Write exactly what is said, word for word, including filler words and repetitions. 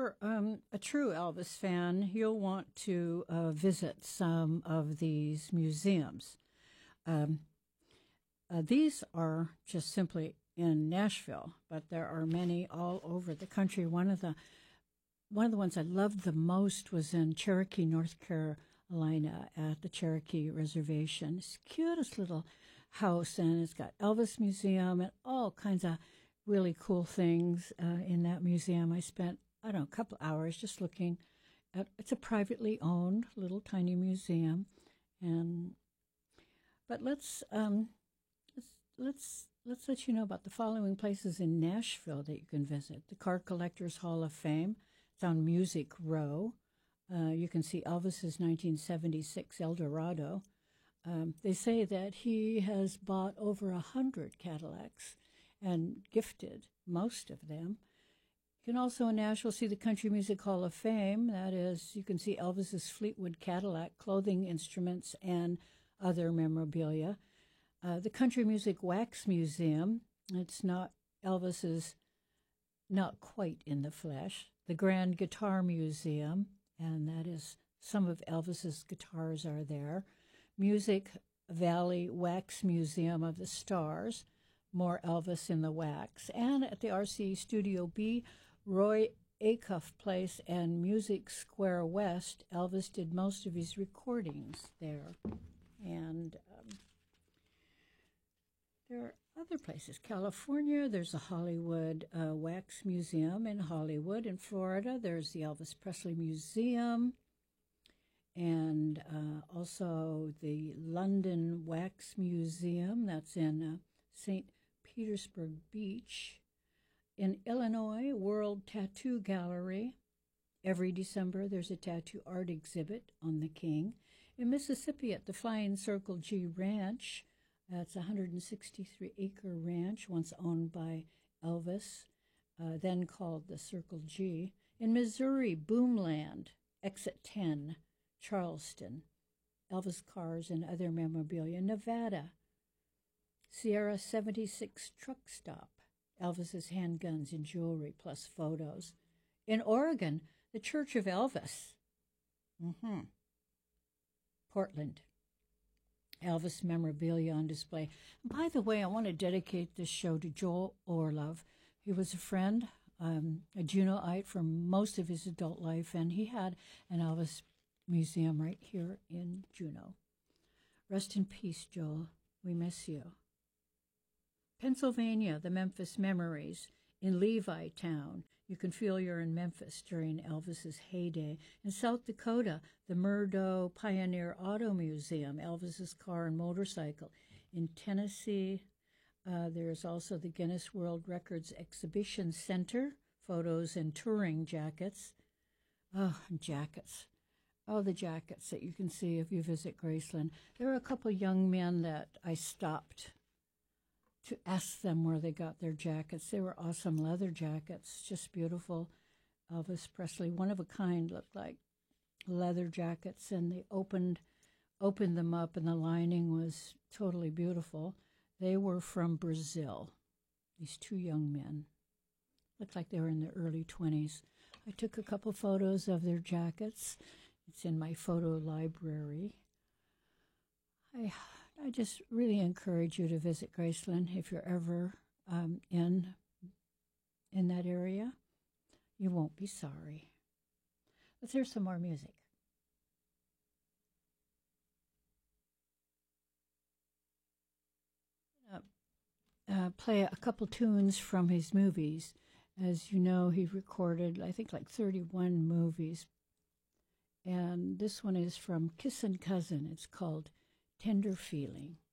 you're um, a true Elvis fan, you'll want to uh, visit some of these museums. Um, uh, these are just simply in Nashville, but there are many all over the country. One of the one of the ones I loved the most was in Cherokee, North Carolina, at the Cherokee Reservation. It's the cutest little house, and it's got Elvis Museum and all kinds of really cool things uh, in that museum. I spent, I don't know, a couple hours just looking at, it's a privately owned little tiny museum. And, but let's, um, let's, let's, let's let you know about the following places in Nashville that you can visit. The Car Collectors Hall of Fame. It's on Music Row. Uh, you can see Elvis's nineteen seventy-six Eldorado. Um, they say that he has bought over a hundred Cadillacs and gifted most of them. You can also in Nashville see the Country Music Hall of Fame. That is, you can see Elvis's Fleetwood Cadillac, clothing, instruments, and other memorabilia. Uh, the Country Music Wax Museum. It's not Elvis's, not quite in the flesh. The Grand Guitar Museum, and that is some of Elvis's guitars are there. Music Valley Wax Museum of the Stars. More Elvis in the wax. And at the R C A Studio B, Roy Acuff Place and Music Square West, Elvis did most of his recordings there. And um, there are other places. California, there's a Hollywood uh, Wax Museum in Hollywood. In Florida, there's the Elvis Presley Museum. And uh, also the London Wax Museum. That's in uh, Saint Petersburg Beach. In Illinois, World Tattoo Gallery. Every December, there's a tattoo art exhibit on the King. In Mississippi, at the Flying Circle G Ranch, that's a one hundred sixty-three acre ranch, once owned by Elvis, uh, then called the Circle G. In Missouri, Boomland, Exit ten, Charleston, Elvis cars and other memorabilia. Nevada, Sierra seventy-six truck stop, Elvis's handguns and jewelry plus photos. In Oregon, the Church of Elvis. Mm-hmm. Portland, Elvis memorabilia on display. By the way, I want to dedicate this show to Joel Orlov. He was a friend, um, a Juneauite for most of his adult life, and he had an Elvis museum right here in Juneau. Rest in peace, Joel. We miss you. Pennsylvania, the Memphis Memories. In Levittown, you can feel you're in Memphis during Elvis's heyday. In South Dakota, the Murdo Pioneer Auto Museum, Elvis's car and motorcycle. In Tennessee, uh, there's also the Guinness World Records Exhibition Center, photos and touring jackets. Oh, jackets. Oh, the jackets that you can see if you visit Graceland. There are a couple young men that I stopped to ask them where they got their jackets. They were awesome leather jackets, just beautiful. Elvis Presley, one of a kind, looked like leather jackets, and they opened opened them up, and the lining was totally beautiful. They were from Brazil, these two young men. Looked like they were in their early twenties. I took a couple photos of their jackets. It's in my photo library. I I just really encourage you to visit Graceland if you're ever um, in in that area. You won't be sorry. Let's hear some more music. Uh, uh, play a couple tunes from his movies. As you know, he recorded, I think, like thirty-one movies. And this one is from Kissin' Cousin. It's called Tender Feeling.